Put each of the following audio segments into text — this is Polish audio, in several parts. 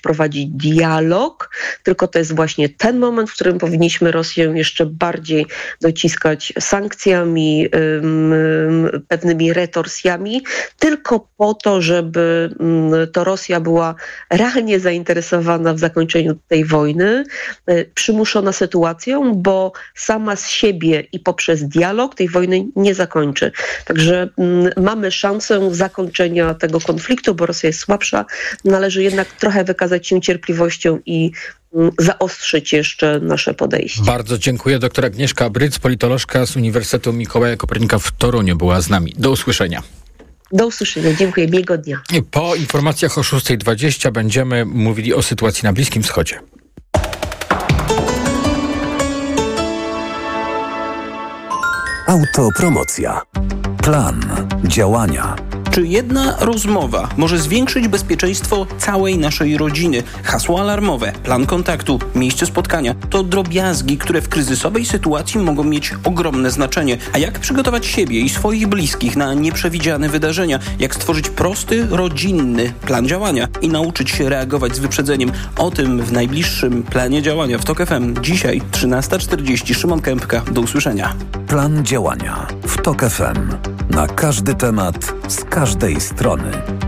prowadzić dialog, tylko to jest właśnie ten moment, w którym powinniśmy Rosję jeszcze bardziej dociskać sankcjami, pewnymi retorsjami, tylko po to, żeby to Rosja była realnie zainteresowana w zakończeniu tej wojny, przymuszona sytuacją, bo sama z siebie i poprzez dialog tej wojny nie zakończy. Także mamy szansę zakończenia tego konfliktu, bo Rosja jest słabsza. Należy jednak trochę wykazać się cierpliwością i zaostrzyć jeszcze nasze podejście. Bardzo dziękuję. Doktor Agnieszka Bryc, politolożka z Uniwersytetu Mikołaja Kopernika w Toruniu była z nami. Do usłyszenia. Do usłyszenia. Dziękuję. Miłego dnia. Po informacjach o 6:20 będziemy mówili o sytuacji na Bliskim Wschodzie. Autopromocja. Plan działania. Czy jedna rozmowa może zwiększyć bezpieczeństwo całej naszej rodziny? Hasło alarmowe, plan kontaktu, miejsce spotkania to drobiazgi, które w kryzysowej sytuacji mogą mieć ogromne znaczenie. A jak przygotować siebie i swoich bliskich na nieprzewidziane wydarzenia? Jak stworzyć prosty, rodzinny plan działania i nauczyć się reagować z wyprzedzeniem? O tym w najbliższym planie działania w TOK FM. Dzisiaj 13:40. Szymon Kępka. Do usłyszenia. Plan działania w TOK FM. Na każdy temat, z każdej strony.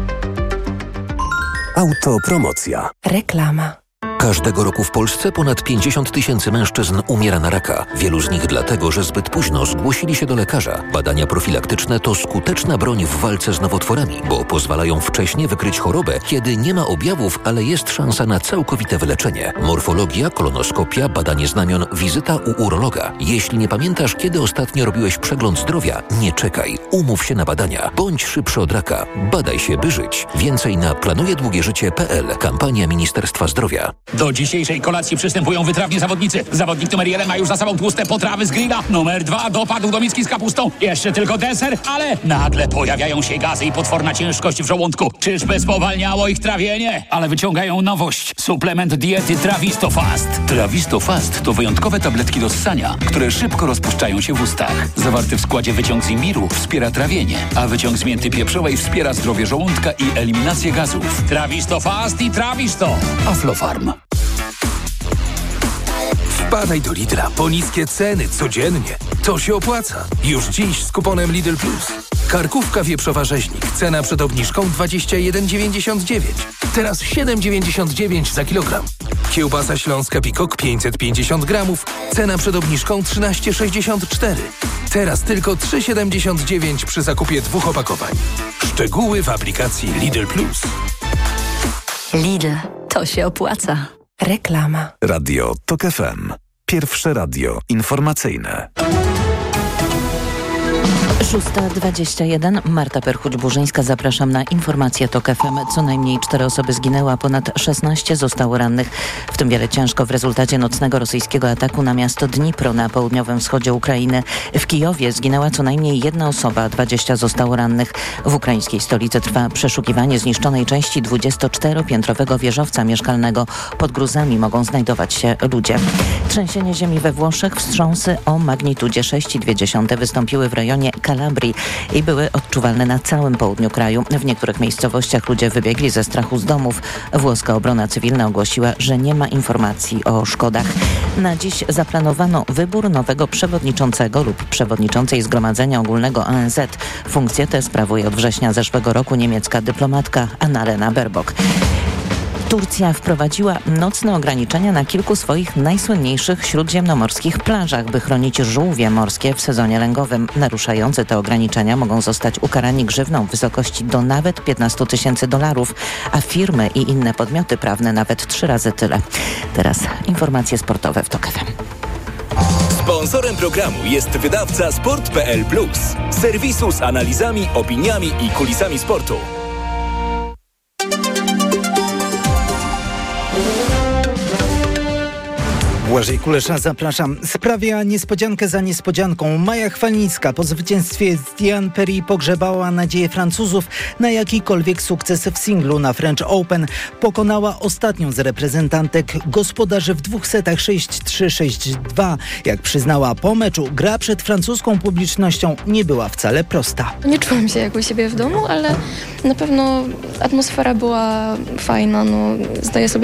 Autopromocja. Reklama. Każdego roku w Polsce ponad 50 000 mężczyzn umiera na raka. Wielu z nich dlatego, że zbyt późno zgłosili się do lekarza. Badania profilaktyczne to skuteczna broń w walce z nowotworami, bo pozwalają wcześnie wykryć chorobę, kiedy nie ma objawów, ale jest szansa na całkowite wyleczenie. Morfologia, kolonoskopia, badanie znamion, wizyta u urologa. Jeśli nie pamiętasz, kiedy ostatnio robiłeś przegląd zdrowia, nie czekaj. Umów się na badania. Bądź szybszy od raka. Badaj się, by żyć. Więcej na planujedługieżycie.pl. Kampania Ministerstwa Zdrowia. Do dzisiejszej kolacji przystępują wytrawni zawodnicy. Zawodnik numer 1 ma już za sobą tłuste potrawy z grilla. Numer 2 dopadł do miski z kapustą. Jeszcze tylko deser, ale nagle pojawiają się gazy i potworna ciężkość w żołądku. Czyżby spowalniało ich trawienie? Ale wyciągają nowość. Suplement diety Trawisto Fast. Trawisto Fast to wyjątkowe tabletki do ssania, które szybko rozpuszczają się w ustach. Zawarty w składzie wyciąg z imbiru wspiera trawienie, a wyciąg z mięty pieprzowej wspiera zdrowie żołądka i eliminację gazów. Trawisto Fast i Trawisto. Aflofarm. Wpadaj do Lidla po niskie ceny codziennie. To się opłaca. Już dziś z kuponem Lidl Plus. Karkówka wieprzowa rzeźnik. Cena przed obniżką 21,99. Teraz 7,99 za kilogram. Kiełbasa śląska Pikok 550 gramów. Cena przed obniżką 13,64. Teraz tylko 3,79 przy zakupie 2 opakowań. Szczegóły w aplikacji Lidl Plus. Lidl. To się opłaca. Reklama. Radio TOK FM. Pierwsze radio informacyjne. 6:21. Marta Perchuć-Burzyńska. Zapraszam na informacje TOK FM. Co najmniej 4 osoby zginęły, a ponad 16 zostało rannych. W tym wiele ciężko w rezultacie nocnego rosyjskiego ataku na miasto Dnipro na południowym wschodzie Ukrainy. W Kijowie zginęła co najmniej 1 osoba, 20 zostało rannych. W ukraińskiej stolicy trwa przeszukiwanie zniszczonej części 24-piętrowego wieżowca mieszkalnego. Pod gruzami mogą znajdować się ludzie. Trzęsienie ziemi we Włoszech. Wstrząsy o magnitudzie 6,2 wystąpiły w rejonie Kalabrii i były odczuwalne na całym południu kraju. W niektórych miejscowościach ludzie wybiegli ze strachu z domów. Włoska obrona cywilna ogłosiła, że nie ma informacji o szkodach. Na dziś zaplanowano wybór nowego przewodniczącego lub przewodniczącej Zgromadzenia Ogólnego ONZ. Funkcję tę sprawuje od września zeszłego roku niemiecka dyplomatka Annalena Baerbock. Turcja wprowadziła nocne ograniczenia na kilku swoich najsłynniejszych śródziemnomorskich plażach, by chronić żółwie morskie w sezonie lęgowym. Naruszający te ograniczenia mogą zostać ukarani grzywną w wysokości do nawet $15,000, a firmy i inne podmioty prawne nawet 3 razy tyle. Teraz informacje sportowe w TOK FM. Sponsorem programu jest wydawca Sport.pl Plus, serwisu z analizami, opiniami i kulisami sportu. Błażej Kulesza, zapraszam. Sprawia niespodziankę za niespodzianką. Maja Chwalnicka po zwycięstwie z Diane Perry pogrzebała nadzieję Francuzów na jakikolwiek sukces w singlu na French Open. Pokonała ostatnią z reprezentantek gospodarzy w 2 setach 6-3, 6-2. Jak przyznała po meczu, gra przed francuską publicznością nie była wcale prosta. Nie czułam się jak u siebie w domu, ale na pewno atmosfera była fajna. Zdaję sobie